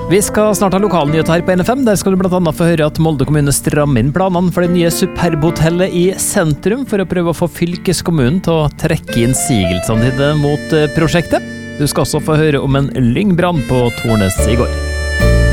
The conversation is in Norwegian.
Vi skal snart ha lokalnyheter her på NFM. Der skal du blant annet få høre at Molde kommune strammer inn planene for det nye Superb-hotellet i sentrum for å prøve å få fylkeskommunen til å trekke innsigelsene mot prosjektet. Du skal også få høre om en lyngbrann på Tornes i går.